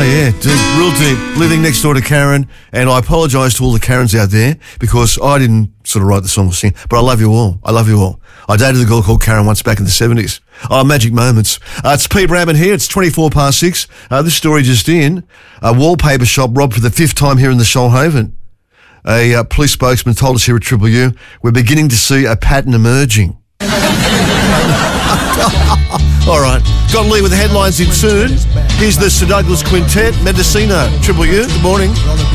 yeah, deep, real deep. Living next door to Karen, and I apologise to all the Karens out there because I didn't sort of write the song or sing, but I love you all. I love you all. I dated a girl called Karen once back in the 70s. Oh, magic moments. It's Pete Bradman here. It's 6:24. This story just in. A wallpaper shop robbed for the 5th time here in the Shoalhaven. A police spokesman told us here at Triple U, we're beginning to see a pattern emerging. All right, got to leave with the headlines in soon. Here's the Sir Douglas Quintet, Mendocino, Triple U. Good morning.